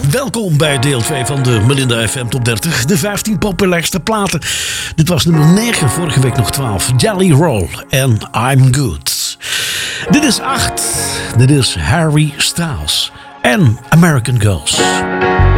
Welkom bij deel 2 van de Melinda FM Top 30. De 15 populairste platen. Dit was nummer 9, vorige week nog 12. Jelly Roll en I'm Good. Dit is 8. Dit is Harry Styles en American Girls.